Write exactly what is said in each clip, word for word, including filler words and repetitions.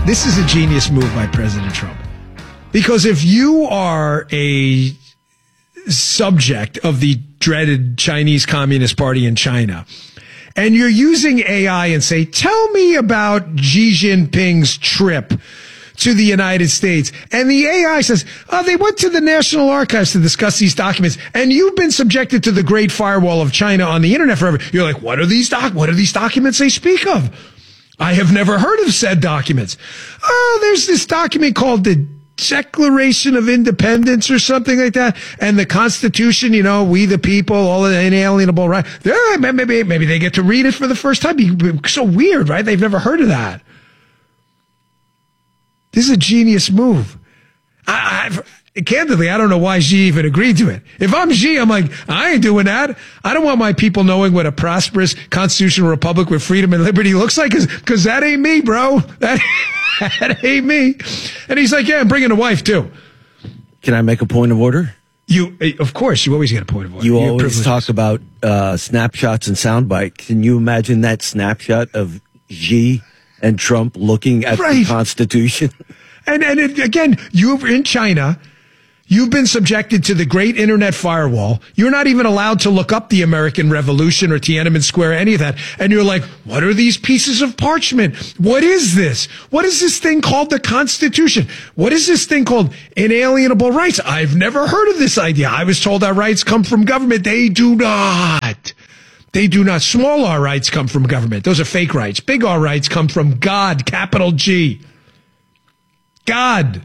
This is a genius move by President Trump. Because if you are a subject of the dreaded Chinese Communist Party in China, and you're using A I and say, tell me about Xi Jinping's trip to the United States. And the A I says, oh, they went to the National Archives to discuss these documents. And you've been subjected to the Great Firewall of China on the internet forever. You're like, what are these doc? What are these documents they speak of? I have never heard of said documents. Oh, there's this document called the Declaration of Independence or something like that. And the Constitution, you know, we the people, all the inalienable right. Maybe, maybe they get to read it for the first time. So weird, right? They've never heard of that. This is a genius move. I, I, candidly, I don't know why Xi even agreed to it. If I'm Xi, I'm like, I ain't doing that. I don't want my people knowing what a prosperous constitutional republic with freedom and liberty looks like, because that ain't me, bro. That, that ain't me. And he's like, yeah, I'm bringing a wife, too. Can I make a point of order? You, Of course, you always get a point of order. You You're always privileged. talk about uh, snapshots and sound bites. Can you imagine that snapshot of Xi and Trump looking at right. the Constitution? And and it, again, you're in China. You've been subjected to the great internet firewall. You're not even allowed to look up the American Revolution or Tiananmen Square, any of that. And you're like, what are these pieces of parchment? What is this? What is this thing called the Constitution? What is this thing called inalienable rights? I've never heard of this idea. I was told our rights come from government. They do not. They do not. Small R rights come from government. Those are fake rights. Big R rights come from God, capital G. God.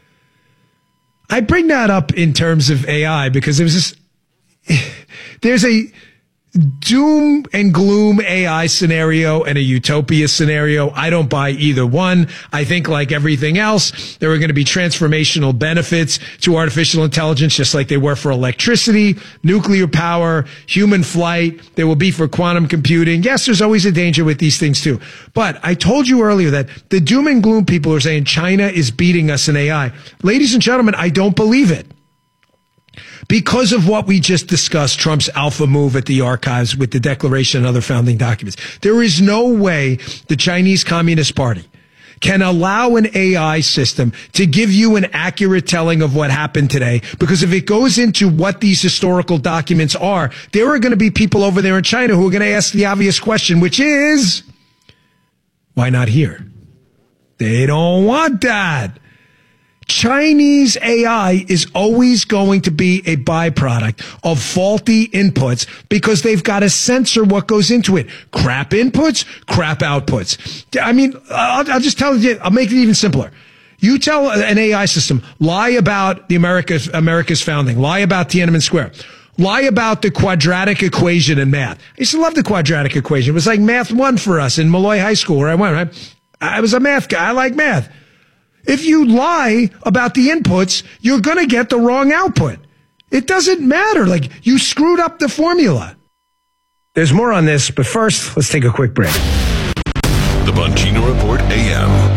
I bring that up in terms of A I because there was this, there's a doom and gloom A I scenario and a utopia scenario. I don't buy either one. I think, like everything else, there are going to be transformational benefits to artificial intelligence, just like they were for electricity, nuclear power, human flight. There will be for quantum computing. Yes, there's always a danger with these things too. But I told you earlier that the doom and gloom people are saying China is beating us in A I. Ladies and gentlemen, I don't believe it. Because of what we just discussed, Trump's alpha move at the archives with the Declaration and other founding documents, there is no way the Chinese Communist Party can allow an A I system to give you an accurate telling of what happened today. Because if it goes into what these historical documents are, there are going to be people over there in China who are going to ask the obvious question, which is, why not here? They don't want that. Chinese A I is always going to be a byproduct of faulty inputs because they've got to censor what goes into it. Crap inputs, crap outputs. I mean, I'll, I'll just tell you, I'll make it even simpler. You tell an A I system, lie about the America's, America's founding, lie about Tiananmen Square, lie about the quadratic equation in math. I used to love the quadratic equation. It was like math one for us in Malloy High School where I went, right? I was a math guy. I like math. If you lie about the inputs, you're going to get the wrong output. It doesn't matter. Like, you screwed up the formula. There's more on this, but first, let's take a quick break. The Bongino Report A M.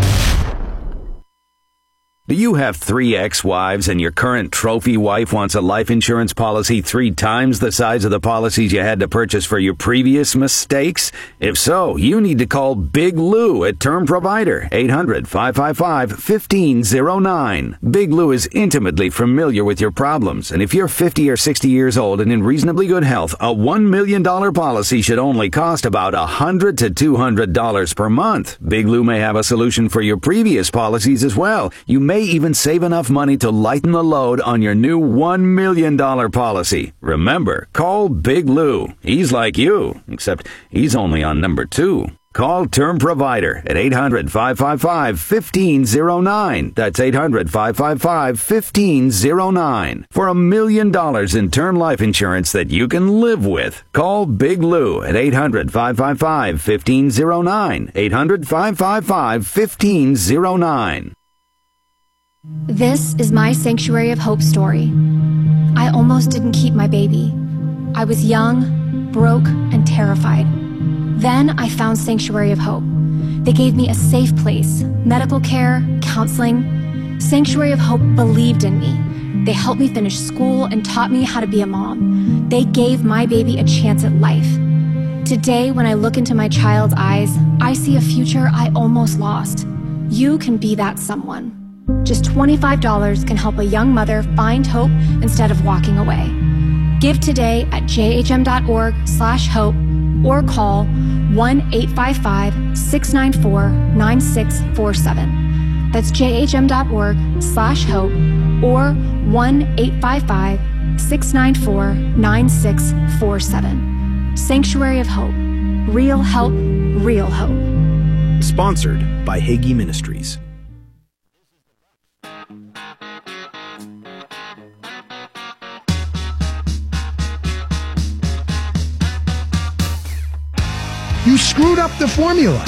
Do you have three ex-wives and your current trophy wife wants a life insurance policy three times the size of the policies you had to purchase for your previous mistakes? If so, you need to call Big Lou at Term Provider, eight hundred, five five five, one five zero nine. Big Lou is intimately familiar with your problems, and if you're fifty or sixty years old and in reasonably good health, a one million dollars policy should only cost about one hundred to two hundred dollars per month. Big Lou may have a solution for your previous policies as well. You may even save enough money to lighten the load on your new one million dollars policy. Remember, call Big Lou. He's like you, except he's only on number two. Call Term Provider at eight hundred, five five five, one five zero nine. That's eight hundred, five five five, one five zero nine. For a million dollars in term life insurance that you can live with. Call Big Lou at eight hundred, five five five, one five zero nine. eight hundred, five five five, one five zero nine. This is my Sanctuary of Hope story. I almost didn't keep my baby. I was young, broke, and terrified. Then I found Sanctuary of Hope. They gave me a safe place, medical care, counseling. Sanctuary of Hope believed in me. They helped me finish school and taught me how to be a mom. They gave my baby a chance at life. Today, when I look into my child's eyes, I see a future I almost lost. You can be that someone. Just twenty-five dollars can help a young mother find hope instead of walking away. Give today at jhm.org slash hope or call one eight five five, six nine four, nine six four seven. That's jhm.org slash hope or one eight five five, six nine four, nine six four seven. Sanctuary of Hope. Real help, real hope. Sponsored by Hagee Ministries. You screwed up the formula.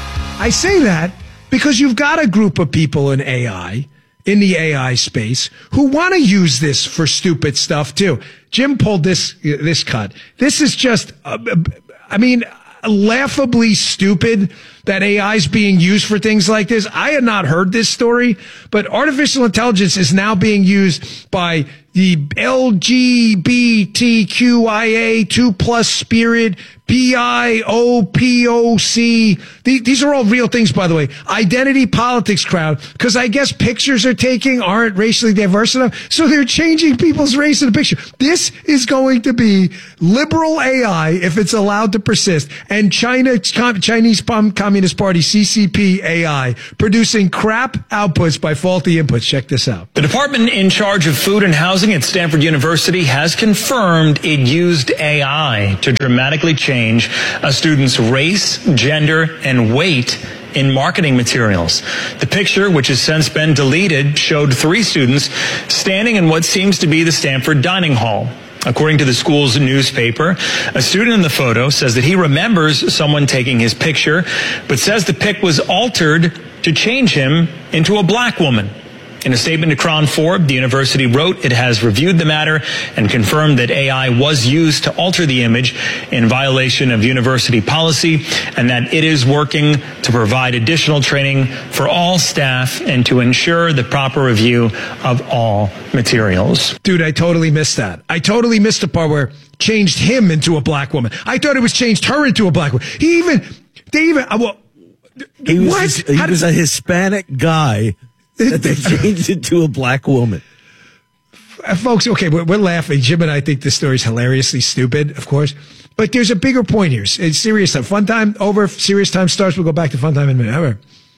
I say that because you've got a group of people in A I, in the A I space, who want to use this for stupid stuff too. Jim pulled this this cut. This is just, uh, I mean, laughably stupid that A I is being used for things like this. I had not heard this story, but artificial intelligence is now being used by the L G B T Q I A two plus spirit, B I O P O C. These are all real things, by the way. Identity politics crowd, because I guess pictures are taking aren't racially diverse enough, so they're changing people's race in the picture. This is going to be liberal A I if it's allowed to persist, and China, Chinese Communist Party, C C P A I, producing crap outputs by faulty inputs. Check this out. The department in charge of food and housing at Stanford University has confirmed it used A I to dramatically change a student's race, gender, and weight in marketing materials. The picture, which has since been deleted, showed three students standing in what seems to be the Stanford dining hall. According to the school's newspaper, a student in the photo says that he remembers someone taking his picture, but says the pic was altered to change him into a black woman. In a statement to Cron four, the university wrote it has reviewed the matter and confirmed that A I was used to alter the image in violation of university policy, and that it is working to provide additional training for all staff and to ensure the proper review of all materials. Dude, I totally missed that. I totally missed the part where changed him into a black woman. I thought it was changed her into a black woman. He even, they even, uh, well, he was, what? He How was did, a Hispanic guy that they changed it to a black woman. Folks, okay, we're, we're laughing. Jim and I think this story is hilariously stupid, of course. But there's a bigger point here. It's serious time. Fun time over. Serious time starts. We'll go back to fun time in a minute. However,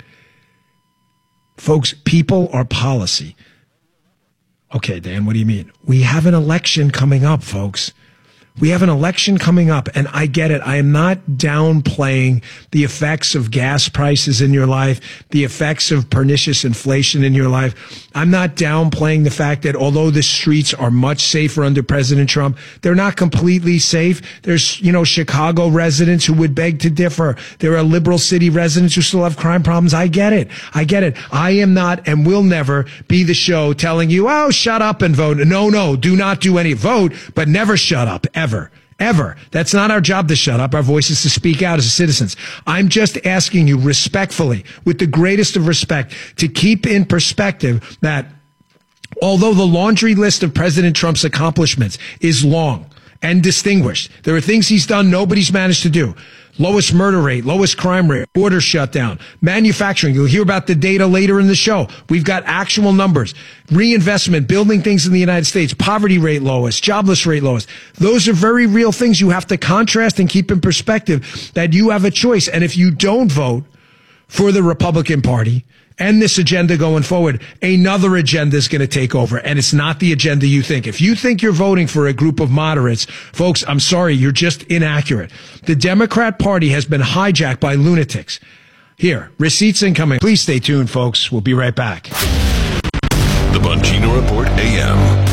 folks, people are policy. Okay, Dan, what do you mean? We have an election coming up, folks. We have an election coming up, and I get it. I am not downplaying the effects of gas prices in your life, the effects of pernicious inflation in your life. I'm not downplaying the fact that although the streets are much safer under President Trump, they're not completely safe. There's, you know, Chicago residents who would beg to differ. There are liberal city residents who still have crime problems. I get it. I get it. I am not and will never be the show telling you, oh, shut up and vote. No, no, do not do any vote, but never shut up. Ever, ever. That's not our job to shut up. Our voice is to speak out as citizens. I'm just asking you respectfully, with the greatest of respect, to keep in perspective that although the laundry list of President Trump's accomplishments is long and distinguished, there are things he's done nobody's managed to do. Lowest murder rate, lowest crime rate, border shutdown, manufacturing. You'll hear about the data later in the show. We've got actual numbers. Reinvestment, building things in the United States, poverty rate lowest, jobless rate lowest. Those are very real things you have to contrast and keep in perspective that you have a choice. And if you don't vote for the Republican Party and this agenda going forward, another agenda is going to take over. And it's not the agenda you think. If you think you're voting for a group of moderates, folks, I'm sorry, you're just inaccurate. The Democrat Party has been hijacked by lunatics. Here, receipts incoming. Please stay tuned, folks. We'll be right back. The Bongino Report A M.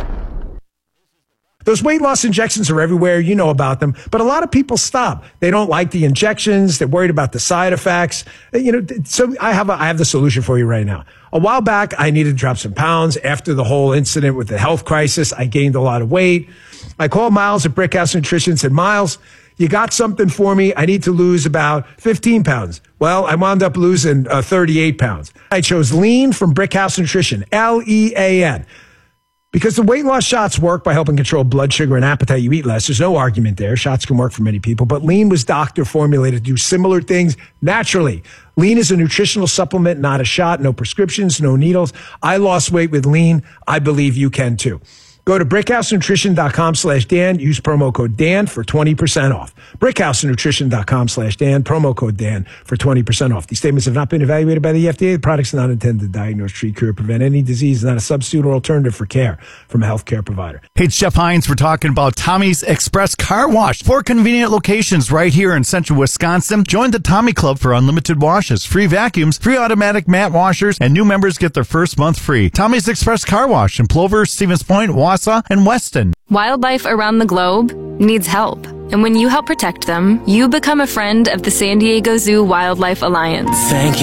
Those weight loss injections are everywhere. You know about them. But a lot of people stop. They don't like the injections. They're worried about the side effects. You know, so I have a, I have the solution for you right now. A while back, I needed to drop some pounds. After the whole incident with the health crisis, I gained a lot of weight. I called Miles at Brickhouse Nutrition and said, Miles, you got something for me? I need to lose about fifteen pounds. Well, I wound up losing uh, thirty-eight pounds. I chose Lean from Brickhouse Nutrition, L E A N. Because the weight loss shots work by helping control blood sugar and appetite. You eat less. There's no argument there. Shots can work for many people. But Lean was doctor formulated to do similar things naturally. Lean is a nutritional supplement, not a shot. No prescriptions, no needles. I lost weight with Lean. I believe you can too. Go to brickhousenutrition.com slash Dan. Use promo code Dan for twenty percent off. brickhousenutrition.com slash Dan. Promo code Dan for twenty percent off. These statements have not been evaluated by the F D A. The products are not intended to diagnose, treat, cure, prevent any disease. It's not a substitute or alternative for care from a healthcare provider. Hey, it's Jeff Hines. We're talking about Tommy's Express Car Wash. Four convenient locations right here in central Wisconsin. Join the Tommy Club for unlimited washes, free vacuums, free automatic mat washers, and new members get their first month free. Tommy's Express Car Wash in Plover, Stevens Point, Wausau, and Weston. Wildlife around the globe needs help. And when you help protect them, you become a friend of the San Diego Zoo Wildlife Alliance. Thank you.